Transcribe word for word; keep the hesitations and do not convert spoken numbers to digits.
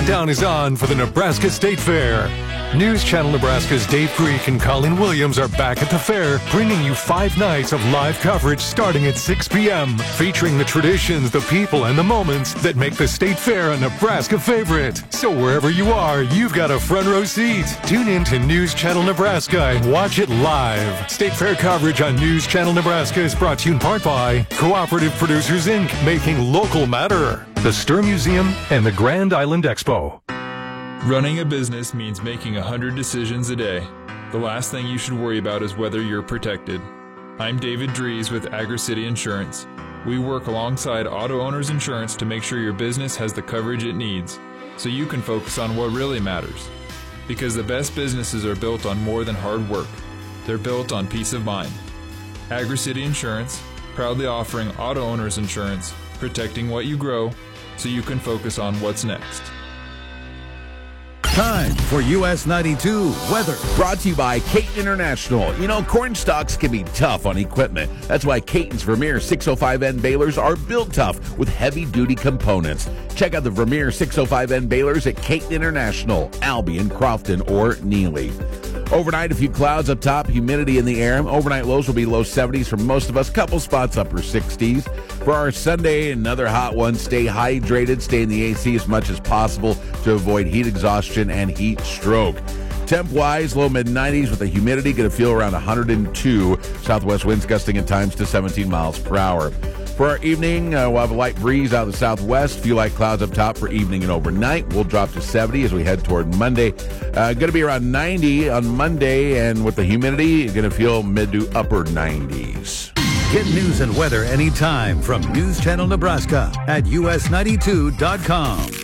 countdown is on for the Nebraska State Fair. News Channel Nebraska's Dave Greek and Colleen Williams are back at the fair, bringing you five nights of live coverage starting at six p.m., featuring the traditions, the people, and the moments that make the State Fair a Nebraska favorite. So wherever you are, you've got a front row seat. Tune in to News Channel Nebraska and watch it live. State Fair coverage on News Channel Nebraska is brought to you in part by Cooperative Producers, Incorporated, making local matter, the Stir Museum, and the Grand Island Expo. Running a business means making a hundred decisions a day. The last thing you should worry about is whether you're protected. I'm David Dries with AgriCity Insurance. We work alongside Auto Owners Insurance to make sure your business has the coverage it needs, so you can focus on what really matters. Because the best businesses are built on more than hard work. They're built on peace of mind. AgriCity Insurance, proudly offering Auto Owners Insurance, protecting what you grow, so you can focus on what's next. Time for U S ninety-two weather. Brought to you by Caton International. You know, corn stalks can be tough on equipment. That's why Caton's Vermeer six oh five N balers are built tough with heavy-duty components. Check out the Vermeer six oh five N balers at Caton International, Albion, Crofton, or Neely. Overnight, a few clouds up top, humidity in the air. Overnight lows will be low seventies for most of us, couple spots upper sixties. For our Sunday, another hot one. Stay hydrated, stay in the A C as much as possible to avoid heat exhaustion and heat stroke. Temp-wise, low mid-nineties with the humidity, going to feel around one hundred two. Southwest winds gusting at times to seventeen miles per hour. For our evening, uh, we'll have a light breeze out of the southwest. Few light clouds up top for evening and overnight. We'll drop to seventy as we head toward Monday. Uh, going to be around ninety on Monday, and with the humidity, going to feel mid to upper nineties. Get news and weather anytime from News Channel Nebraska at U S ninety-two dot com.